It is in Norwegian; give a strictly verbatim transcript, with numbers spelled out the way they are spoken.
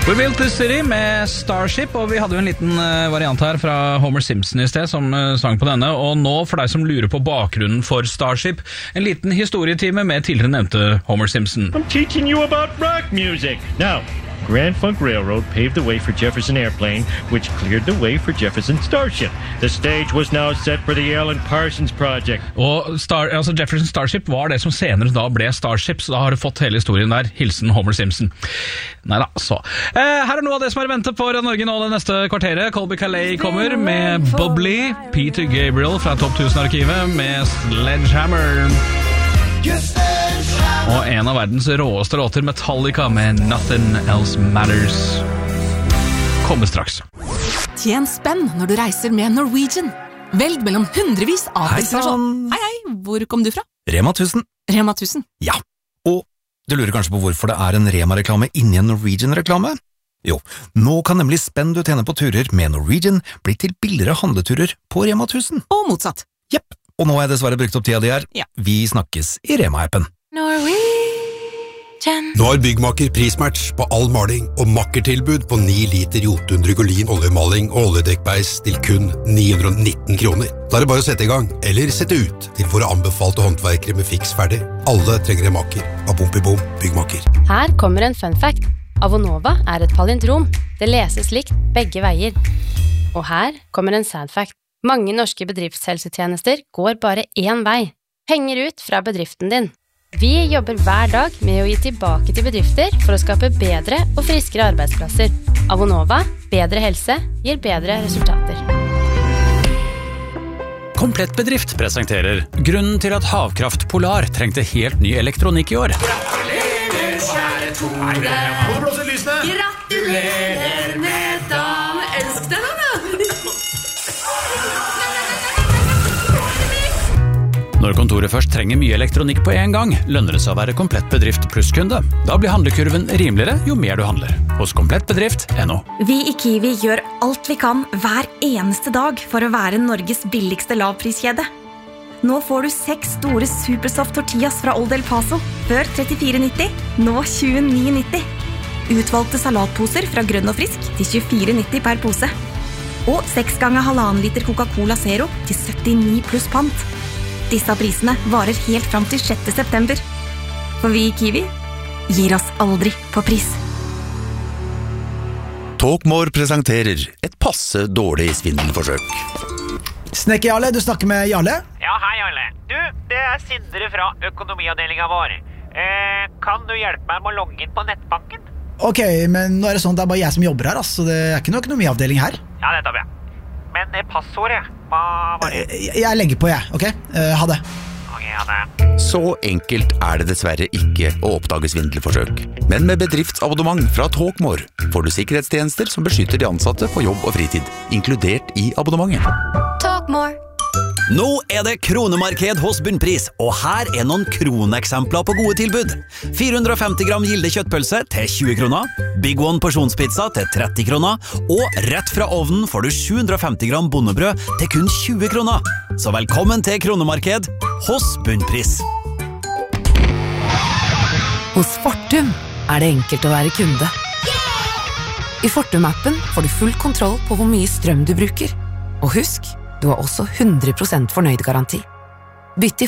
We Built This City med Starship, og vi hadde jo en liten variant her fra Homer Simpson i sted som sang på denne, og nå for deg som lurer på bakgrunnen for Starship, en liten historietime med tidligere nevnte Homer Simpson. I'm teaching you about rock music. Now, Grand Funk Railroad paved the way for Jefferson Airplane, which cleared the way for Jefferson Starship. The stage was now set for the Alan Parsons Project. Og Star, altså Jefferson Starship var det som senere da ble Starship, så da har du fått hele historien der. Hilsen Homer Simpson. Neida, så. Eh, her er noe av det som er ventet for Norge nå det neste kvarteret. Colby Calais kommer med Bubbly, Peter Gabriel fra Top tusen-arkivet med Sledgehammer. Og en av verdens råeste låter, Metallica med Nothing Else Matters. Kommer straks. Tjen spenn når du reiser med Norwegian. Velg mellom hundrevis av Hei destinasjoner. Hei, hei, hvor kom du fra? Rema tusen. Rema tusen. Ja, og du lurer kanskje på hvorfor det er en Rema-reklame inni en Norwegian-reklame? Jo, nå kan nemlig spenn du tjener på turer med Norwegian bli til billigere handleturer på Rema tusen. Og motsatt. Jepp, og nå har jeg dessverre brukt opp tida di her. Ja. Vi snakkes i Rema-appen. Norwegian. Nå har Byggmaker prismatch på all maling og makkertilbud på ni liter Jotun Drygolin oljemaling og oljedekkbeis til kun ni hundre og nitten kroner. Da er det bare å sette i gang, eller sette ut til våre anbefalte håndverkere med fiks ferdig. Alle trenger en maker. Av bom i bom, Byggmaker. Her kommer en fun fact. Avonova er et palindrom. Det leses likt begge veier. Og her kommer en sad fact. Mange norske bedriftshelsetjenester går bare én vei. Penger ut fra bedriften din. Vi jobber hver dag med å gi tilbake til bedrifter for å skape bedre og friskere arbeidsplasser. Avonova, bedre helse, gir bedre resultater. Komplett Bedrift presenterer grunnen til at Havkraft Polar trengte helt ny elektronikk i år. Gratulerer, kjære Tore. Må du blåse lysene? Gratulerer med dagen. Elsk deg da. Når kontoret først trenger mye elektronikk på en gang, lønner det seg å være Komplett Bedrift plusskunde. Da blir handlekurven rimeligere jo mer du handler. Hos komplett bedrift punktum no. Vi i Kiwi gjør alt vi kan hver eneste dag for å være Norges billigste lavpriskjede. Nå får du seks store Supersoft tortillas fra Old El Paso, før trettifire nitti, nå tjueni nitti. Utvalgte salatposer fra Grønn og Frisk til tjuefire nitti per pose. Og seks ganger halvannen liter Coca-Cola Zero til syttini pluss pant. Disse prisene varer helt fram til sjette september. For vi i Kiwi gir oss aldri på pris. Talkmore presenterer et passe dårlig svindelforsøk. Snekker Jarle, du snakker med Jarle? Ja, hei Jarle. Du, det er Sindre fra økonomiavdelingen vår. Eh, kan du hjelpe meg med å logge inn på nettbanken? Ok, men nå er det sånn at det er bare jeg som jobber her, altså. Det er ikke noe økonomiavdeling her. Ja, det tar vi. Men eh, passordet, hva var det? Jeg, jeg legger på, jeg, ok? Uh, ha det. Ok, ha det. Så enkelt er det dessverre ikke å oppdage svindelforsøk. Men med bedriftsabonnement fra Talkmore får du sikkerhetstjenester som beskytter de ansatte på jobb og fritid, inkludert i abonnementet. Talkmore. Nå er det kronemarked hos Bunnpris, og her er noen kroneksempler på gode tilbud. fire hundre og femti gram gilde kjøttpølse til tjue kroner, Big One porsjonspizza til tretti kroner, og rett fra ovnen får du sju hundre og femti gram bondebrød til kun tjue kroner. Så velkommen til kronemarked hos Bunnpris. Hos Fortum er det enkelt å være kunde. I Fortum-appen får du full kontroll på hvor mye strøm du bruker. Og husk, du har også hundre prosent fornøyd garanti. Bytt til